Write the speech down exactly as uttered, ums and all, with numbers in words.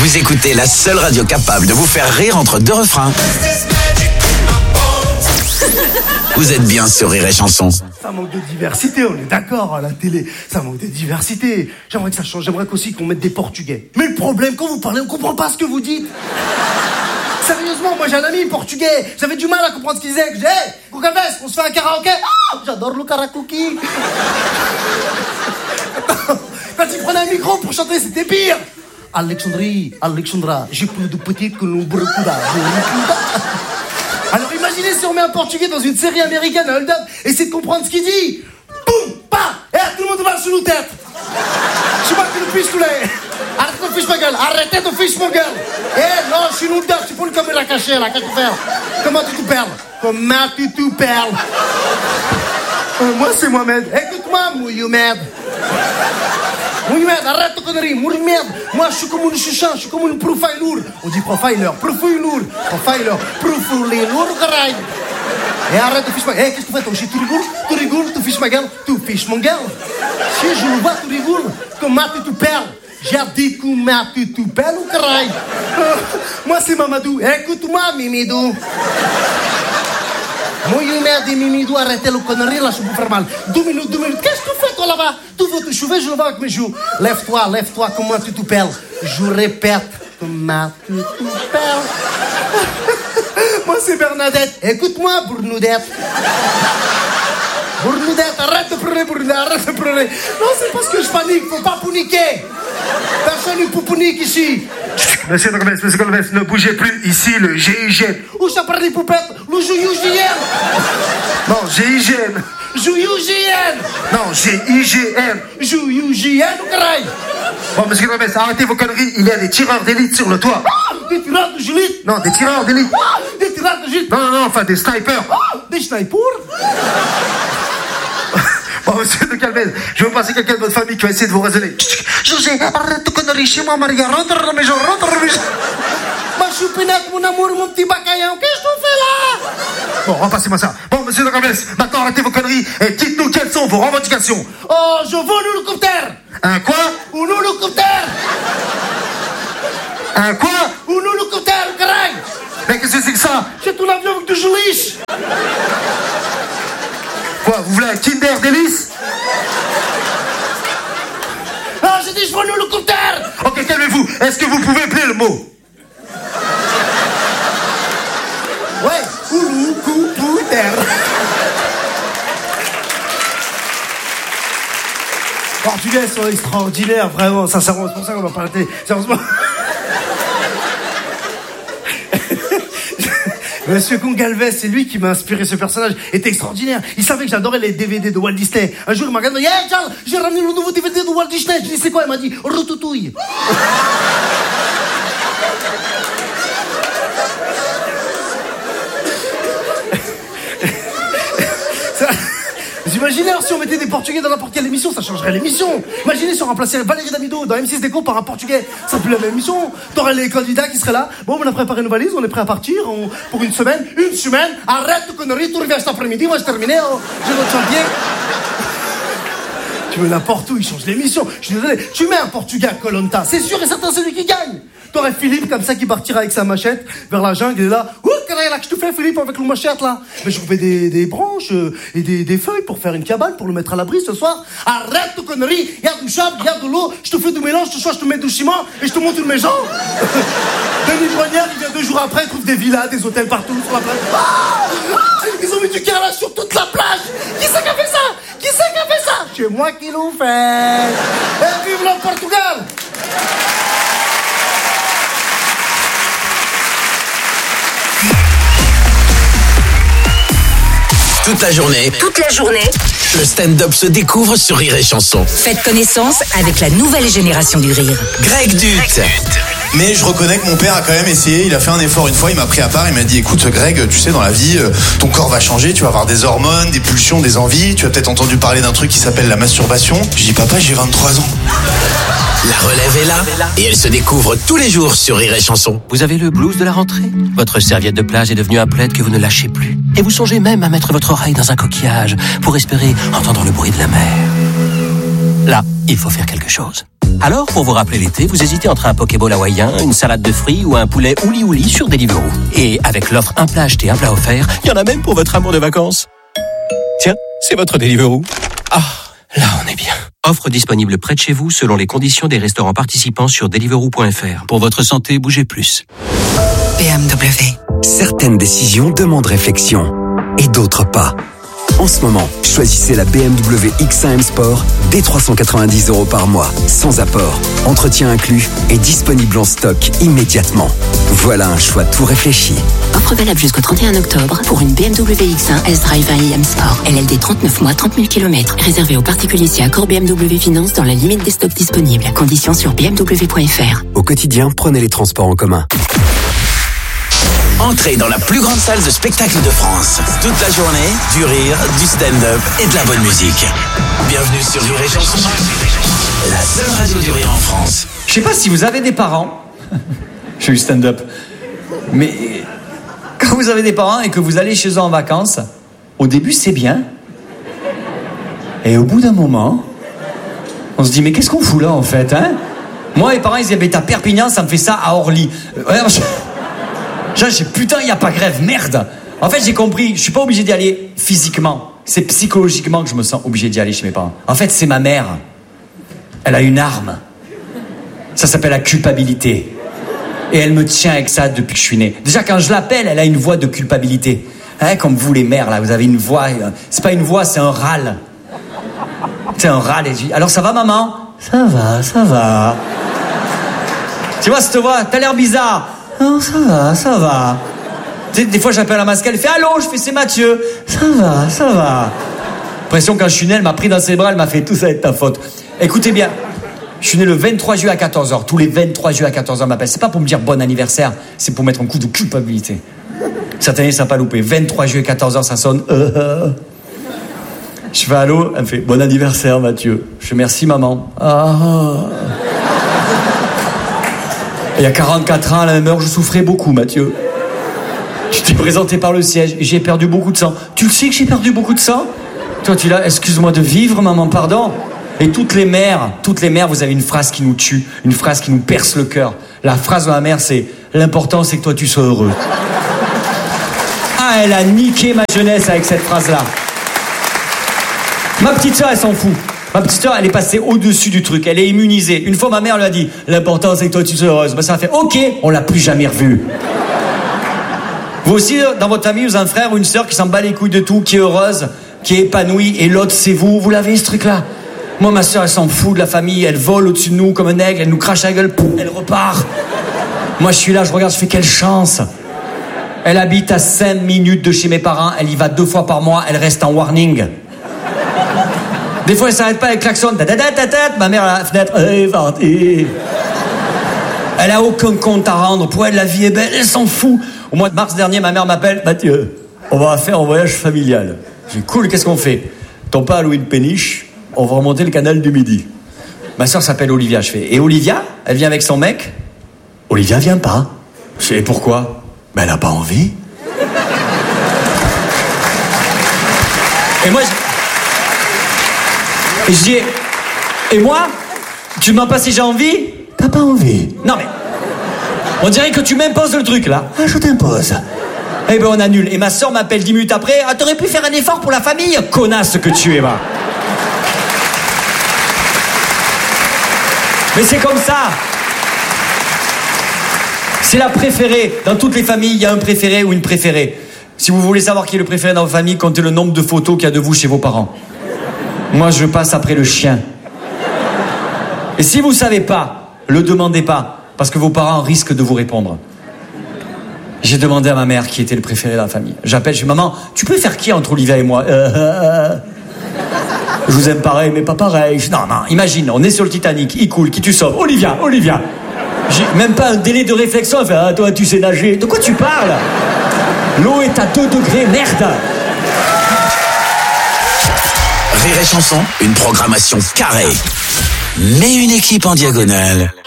Vous écoutez la seule radio capable de vous faire rire entre deux refrains. Vous êtes bien sur Rire et Chanson. Ça manque de diversité, on est d'accord à la télé. Ça manque de diversité. J'aimerais que ça change. J'aimerais aussi qu'on mette des Portugais. Mais le problème, quand vous parlez, on comprend pas ce que vous dites. Sérieusement, moi j'ai un ami portugais. J'avais du mal à comprendre ce qu'il disait. Je disais, hey, Gugaves, on se fait un karaoké. Oh, j'adore le karaoké. Quand il prenait un micro pour chanter, c'était pire. Alexandrie, Alexandra, j'ai plus de petits que l'on brucuda. Alors imaginez si on met un portugais dans une série américaine, un hold-up, et essayez de comprendre ce qu'il dit. Boum, pa, et tout le monde va sur nos têtes. Je sais pas que le fiche tous les. Arrête de fiche ma gueule, arrêtez de fiche ma gueule. Eh non, je suis nous dedans, tu peux une caméra cachée là, qu'est-ce que tu fais? Comment tu te perles? Comment tu te perles? euh, Moi c'est Mohamed, écoute-moi, Mohamed. Mohamed, arrête de conneries, Mohamed. Moi je suis comme une chuchan, je suis comme une profiler. On dit profiler, profiler, profiler, profiler, caray. Et arrête de fiche ma gueule. Eh, qu'est-ce que tu fais? Toi, tu rigoles, tu rigoles, tu fiches ma gueule, tu fiches mon gueule. Si je le vois, tu rigoles, comment tu te perles? J'ai dit comment tu te perles, caray. euh, Moi c'est Mamadou, écoute-moi, Mimidou. Mohamed et Mimidou, arrêtez le connerie, là, je peux faire mal. Deux minutes, deux minutes. Qu'est-ce que tu fais, toi, là-bas? Tu veux te chouver, je le vois avec mes joues. Lève-toi, lève-toi, comment tu te perles? Je répète, comment tu te perles? Moi, c'est Bernadette. Écoute-moi, Bournoudette. Bournoudette, arrête de pleurer, Bournoudette, arrête de pleurer. Non, c'est parce que je panique, faut pas paniquer. Personne ne peut paniquer ici. Monsieur Golves, monsieur Golves, ne bougez plus. Ici, le G I G N. Où ça parle des poupettes? Le G I G N. Non, G I G N. G I G N. Non, G I G N. G I G N, ou caray. Bon, monsieur Golves, arrêtez vos conneries. Il y a des tireurs d'élite sur le toit. Ah, des tireurs d'élite? Non, des tireurs d'élite. Ah, des tireurs d'élite? Non, non, non, enfin des snipers. Ah, des snipers? Bon, monsieur de Calvez, je vais vous passer quelqu'un de votre famille qui va essayer de vous raisonner. José, arrête de conneries chez moi, Maria. Rentre dans la maison, rentre dans la maison. Ma choupinette, mon amour, mon petit bacaillon, qu'est-ce que tu fais là? Bon, repassez-moi ça. Bon, monsieur de Calvez, maintenant arrêtez vos conneries et dites-nous quelles sont vos revendications. Oh, je veux un hélicoptère. Un quoi? Un hélicoptère. Un quoi? Un hélicoptère, caray. Mais qu'est-ce que c'est que ça? C'est tout l'avion avec du jouiche. Quoi, vous voulez un Kinder Délice? Ah, j'ai dit je veux un hélicoptère. Ok, calmez-vous. Est-ce que vous pouvez appeler le mot? Ouais, hélicoptère. Portugais sont extraordinaires, vraiment, sincèrement, c'est pour ça qu'on va parler. Sérieusement. Monsieur Gongalves, c'est lui qui m'a inspiré ce personnage. Il était extraordinaire. Il savait que j'adorais les D V D de Walt Disney. Un jour, il m'a regardé. Hey, Charles, j'ai ramené le nouveau D V D de Walt Disney. Je lui ai dit, c'est quoi? Il m'a dit, Routouille. Vous imaginez alors, si on mettait des Portugais dans n'importe quelle émission, ça changerait l'émission. Imaginez si on remplaçait Valérie Damido dans M six Déco par un Portugais. Ça serait plus la même émission. T'aurais les candidats qui seraient là. Bon, on a préparé nos valises, on est prêt à partir on... pour une semaine. Une semaine. Arrête de conneries, tu reviens cet après-midi. Moi, je terminé. Oh, j'ai notre chantier. Tu veux n'importe où, il change l'émission. Je suis désolé. Tu mets un Portugais à Koh-Lanta, c'est sûr et certain, c'est lui qui gagne. T'aurais Philippe comme ça qui partira avec sa machette vers la jungle. Il est là. Ouh, qu'est-ce que tu fais, Philippe, avec le machette là? Mais je trouvais des, des branches euh, et des, des feuilles pour faire une cabane, pour le mettre à l'abri ce soir. Arrête de conneries. Il y a du sable, il y a de l'eau. Je te fais du mélange. Ce soir, je te mets du ciment et je te monte une maison. Denis Brogniard, il vient deux jours après, il trouve des villas, des hôtels partout sur la plage. Ah, ah, ils ont mis du carrelage sur toute la plage. Qui c'est qui a fait ça? Qui c'est qui a fait ça? C'est moi qui l'ai fait. Et vive le Portugal! Toute la journée. Toute la journée. Le stand-up se découvre sur Rire et Chanson. Faites connaissance avec la nouvelle génération du rire. Greg Dut. Mais je reconnais que mon père a quand même essayé, il a fait un effort une fois, il m'a pris à part, il m'a dit écoute Greg, tu sais dans la vie, ton corps va changer, tu vas avoir des hormones, des pulsions, des envies, tu as peut-être entendu parler d'un truc qui s'appelle la masturbation. Je dis papa, j'ai vingt-trois ans. La relève est là et elle se découvre tous les jours sur Rire et Chanson. Vous avez le blues de la rentrée? Votre serviette de plage est devenue un plaid que vous ne lâchez plus. Et vous songez même à mettre votre oreille dans un coquillage pour espérer entendre le bruit de la mer. Là, il faut faire quelque chose. Alors, pour vous rappeler l'été, vous hésitez entre un Pokéball hawaïen, une salade de fruits ou un poulet ouli ouli sur Deliveroo. Et avec l'offre un plat acheté, un plat offert, il y en a même pour votre amour de vacances. Tiens, c'est votre Deliveroo. Ah, là on est bien. Offre disponible près de chez vous selon les conditions des restaurants participants sur deliveroo point f r. Pour votre santé, bougez plus. B M W. Certaines décisions demandent réflexion et d'autres pas. En ce moment, choisissez la B M W X un M Sport dès trois cent quatre-vingt-dix euros par mois, sans apport, entretien inclus et disponible en stock immédiatement. Voilà un choix tout réfléchi. Offre valable jusqu'au trente et un octobre pour une B M W X un S-Drive un i M Sport. L L D trente-neuf mois, trente mille kilomètres. Réservé aux particuliers si accord B M W Finance dans la limite des stocks disponibles. Conditions sur b m w point f r. Au quotidien, prenez les transports en commun. Entrez dans la plus grande salle de spectacle de France. Toute la journée, du rire, du stand-up et de la bonne musique. Bienvenue sur Rire et Chanson, la seule radio du rire en France. Je sais pas si vous avez des parents. Je fais du stand-up. Mais quand vous avez des parents et que vous allez chez eux en vacances, au début c'est bien. Et au bout d'un moment, on se dit mais qu'est-ce qu'on fout là en fait, hein? Moi mes parents ils habitent à Perpignan, ça me fait ça à Orly. Ouais, je... Genre, j'ai, putain, il n'y a pas grève, merde. En fait, j'ai compris, je suis pas obligé d'y aller physiquement. C'est psychologiquement que je me sens obligé d'y aller chez mes parents. En fait, c'est ma mère. Elle a une arme. Ça s'appelle la culpabilité. Et elle me tient avec ça depuis que je suis né. Déjà, quand je l'appelle, elle a une voix de culpabilité. Hein, comme vous, les mères, là, vous avez une voix. C'est pas une voix, c'est un râle. C'est un râle. Et je dis, alors, ça va, maman? Ça va, ça va. Tu vois, cette voix, t'as l'air bizarre. Non, ça va, ça va. Tu sais, des fois, j'appelle à Mascal, elle fait « Allô ?» Je fais « C'est Mathieu. » Ça va, ça va. L'impression quand je suis né, elle m'a pris dans ses bras, elle m'a fait « Tout ça est de ta faute. » Écoutez bien, je suis né le vingt-trois juillet à quatorze heures. Tous les vingt-trois juillet à quatorze heures m'appellent. C'est pas pour me dire bon anniversaire, c'est pour mettre un coup de culpabilité. Cette année, ça n'a pas loupé. vingt-trois juillet quatorze heures, ça sonne. Euh, euh. Je fais « Allô ?» Elle me fait « Bon anniversaire, Mathieu. » Je fais « Merci, maman. » Ah. Il y a quarante-quatre ans, à la même heure, je souffrais beaucoup, Mathieu. Tu t'es présenté par le siège et j'ai perdu beaucoup de sang. Tu le sais que j'ai perdu beaucoup de sang? Toi, tu l'as, excuse-moi de vivre, maman, pardon. Et toutes les mères, toutes les mères, vous avez une phrase qui nous tue, une phrase qui nous perce le cœur. La phrase de ma mère, c'est « L'important, c'est que toi, tu sois heureux. » Ah, elle a niqué ma jeunesse avec cette phrase-là. Ma petite sœur, elle s'en fout. Ma petite sœur, elle est passée au-dessus du truc. Elle est immunisée. Une fois, ma mère lui a dit « L'important, c'est que toi, tu sois heureuse. » Ben, ça a fait « Ok, on l'a plus jamais revue. » Vous aussi, dans votre famille, vous avez un frère ou une sœur qui s'en bat les couilles de tout, qui est heureuse, qui est épanouie, et l'autre, c'est vous. Vous l'avez, ce truc-là? Moi, ma sœur, elle s'en fout de la famille. Elle vole au-dessus de nous comme un aigle. Elle nous crache la gueule. Pouf, elle repart. Moi, je suis là, je regarde, je fais quelle chance. Elle habite à cinq minutes de chez mes parents. Elle y va deux fois par mois. Elle reste en warning. Des fois, elle s'arrête pas, elle klaxonne. Ma mère à la fenêtre. Hey, parti. Elle a aucun compte à rendre. Pour elle, la vie est belle. Elle s'en fout. Au mois de mars dernier, ma mère m'appelle. Mathieu, on va faire un voyage familial. J'ai dit, cool, qu'est-ce qu'on fait? Ton père a loué une péniche. On va remonter le canal du Midi. Ma soeur s'appelle Olivia. Je fais, et Olivia, elle vient avec son mec? Olivia vient pas. Je fais, pourquoi? Ben, elle a pas envie. Et moi, je... Et je dis, et moi, tu demandes pas si j'ai envie? T'as pas envie. Non mais, on dirait que tu m'imposes le truc là. Ah, je t'impose. Eh ben on annule. Et ma soeur m'appelle dix minutes après. Ah, t'aurais pu faire un effort pour la famille, connasse que tu es, va. Mais c'est comme ça. C'est la préférée. Dans toutes les familles, il y a un préféré ou une préférée. Si vous voulez savoir qui est le préféré dans votre famille, comptez le nombre de photos qu'il y a de vous chez vos parents. Moi, je passe après le chien. Et si vous savez pas, le demandez pas, parce que vos parents risquent de vous répondre. J'ai demandé à ma mère qui était le préféré de la famille. J'appelle, je dis, maman, tu peux faire qui entre Olivia et moi? euh, euh, Je vous aime pareil, mais pas pareil. Je, non, non, imagine, on est sur le Titanic, il coule, qui tu sauves? Olivia, Olivia. J'ai même pas un délai de réflexion. Elle fait, ah, toi, tu sais nager. De quoi tu parles? L'eau est à deux degrés, merde. Rire et Chanson, une programmation carrée, mais une équipe en diagonale.